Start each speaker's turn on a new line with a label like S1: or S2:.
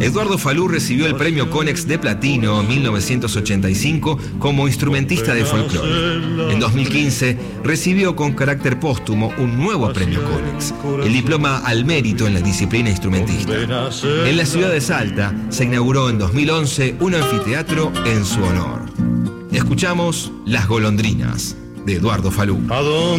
S1: Eduardo Falú recibió el premio Konex de Platino en 1985 como instrumentista de folclore. En 2015 recibió con carácter póstumo un nuevo premio Konex, el diploma al mérito en la disciplina instrumentista. En la ciudad de Salta se inauguró en 2011 un anfiteatro en su honor. Escuchamos Las golondrinas, de Eduardo Falú.